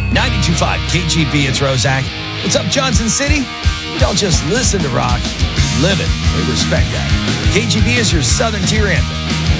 92.5 KGB, it's Rozak. What's up, Johnson City? We don't just listen to rock, we live it. We respect that. KGB is your Southern tier anthem.